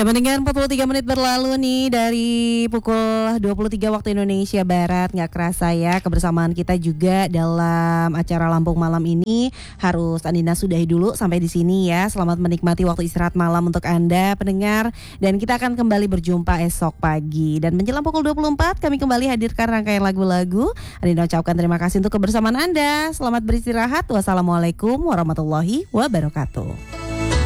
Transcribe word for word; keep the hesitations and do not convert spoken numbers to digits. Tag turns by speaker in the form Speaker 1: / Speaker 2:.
Speaker 1: Ya, mendengar empat puluh tiga menit berlalu nih dari pukul dua puluh tiga waktu Indonesia Barat. Nggak kerasa ya kebersamaan kita juga dalam acara Lampung Malam ini harus Andina sudahi dulu sampai di sini ya. Selamat menikmati waktu istirahat malam untuk Anda pendengar. Dan kita akan kembali berjumpa esok pagi. Dan menjelang pukul dua puluh empat kami kembali hadirkan rangkaian lagu-lagu. Andina ucapkan terima kasih untuk kebersamaan Anda. Selamat beristirahat. Wassalamualaikum warahmatullahi wabarakatuh.